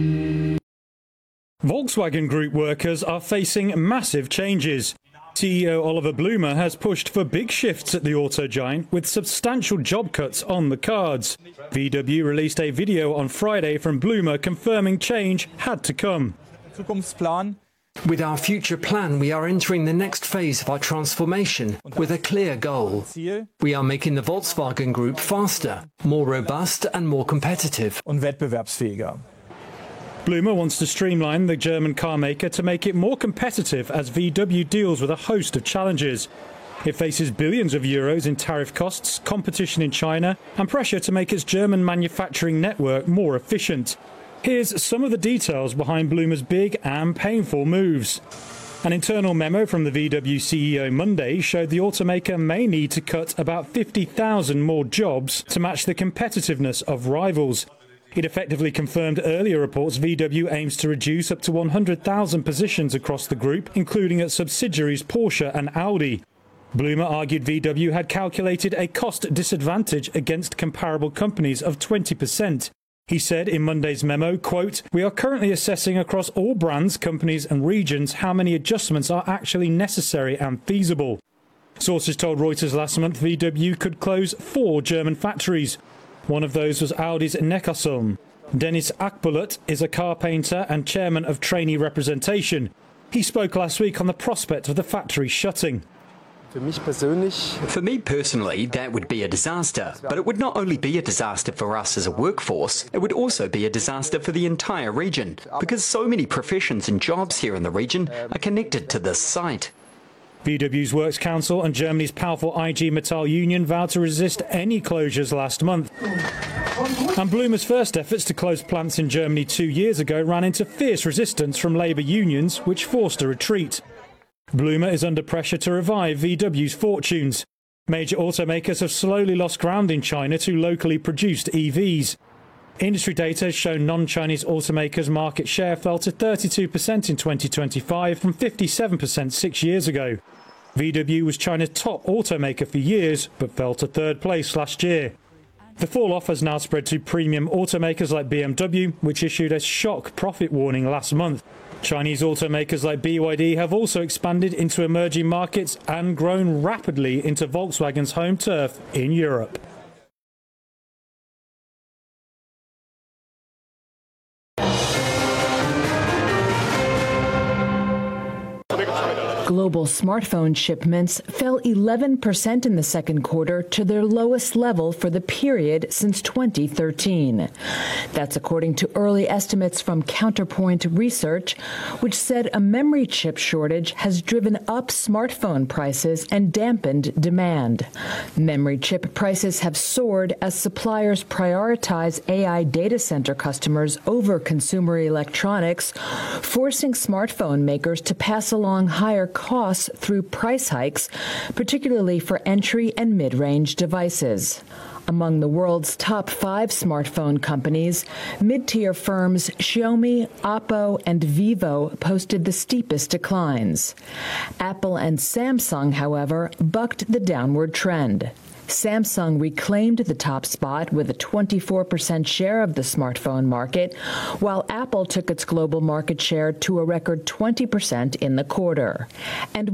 Volkswagen Group workers are facing massive changes. CEO Oliver Blume has pushed for big shifts at the auto giant, with substantial job cuts on the cards. VW released a video on Friday from Blume confirming change had to come. With our future plan, we are entering the next phase of our transformation with a clear goal. We are making the Volkswagen Group faster, more robust and more competitive. Blume wants to streamline the German car maker to make it more competitive as VW deals with a host of challenges. It faces billions of euros in tariff costs, competition in China and pressure to make its German manufacturing network more efficient. Here's some of the details behind Blume's big and painful moves. An internal memo from the VW CEO Monday showed the automaker may need to cut about 50,000 more jobs to match the competitiveness of rivals. It effectively confirmed earlier reports VW aims to reduce up to 100,000 positions across the group, including at subsidiaries Porsche and Audi. Blume argued VW had calculated a cost disadvantage against comparable companies of 20%. He said in Monday's memo, quote, "We are currently assessing across all brands, companies and regions how many adjustments are actually necessary and feasible." Sources told Reuters last month VW could close 4 German factories. One of those was Audi's Neckarsulm. Dennis Akbulut is a car painter and chairman of trainee representation. He spoke last week on the prospect of the factory shutting. For me personally, that would be a disaster. But it would not only be a disaster for us as a workforce, it would also be a disaster for the entire region, because so many professions and jobs here in the region are connected to this site. VW's Works Council and Germany's powerful IG Metall union vowed to resist any closures last month. And Blume's first efforts to close plants in Germany 2 years ago ran into fierce resistance from labour unions, which forced a retreat. Blume is under pressure to revive VW's fortunes. Major automakers have slowly lost ground in China to locally produced EVs. Industry data has shown non-Chinese automakers' market share fell to 32% in 2025 from 57% 6 years ago. VW was China's top automaker for years, but fell to 3rd place last year. The fall-off has now spread to premium automakers like BMW, which issued a shock profit warning last month. Chinese automakers like BYD have also expanded into emerging markets and grown rapidly into Volkswagen's home turf in Europe. Global smartphone shipments fell 11% in the second quarter to their lowest level for the period since 2013. That's according to early estimates from Counterpoint Research, which said a memory chip shortage has driven up smartphone prices and dampened demand. Memory chip prices have soared as suppliers prioritize AI data center customers over consumer electronics, forcing smartphone makers to pass along higher costs through price hikes, particularly for entry and mid-range devices. Among the world's top 5 smartphone companies, mid-tier firms Xiaomi, Oppo, and Vivo posted the steepest declines. Apple and Samsung, however, bucked the downward trend. Samsung reclaimed the top spot with a 24% share of the smartphone market, while Apple took its global market share to a record 20% in the quarter. And